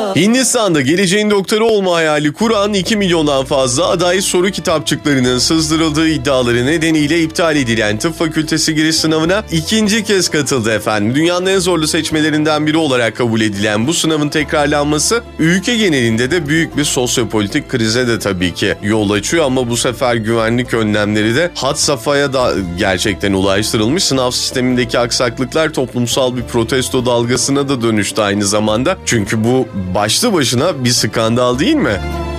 Hindistan'da geleceğin doktoru olma hayali kuran 2 milyondan fazla aday soru kitapçıklarının sızdırıldığı iddiaları nedeniyle iptal edilen tıp fakültesi giriş sınavına ikinci kez katıldı efendim. Dünyanın en zorlu seçmelerinden biri olarak kabul edilen bu sınavın tekrarlanması ülke genelinde de büyük bir sosyopolitik krize de tabii ki yol açıyor ama bu sefer güvenlik önlemleri de had safhaya da gerçekten ulaştırılmış. Sınav sistemindeki aksaklıklar toplumsal bir protesto dalgasına da dönüştü aynı zamanda. Çünkü bu başlı başına bir skandal değil mi?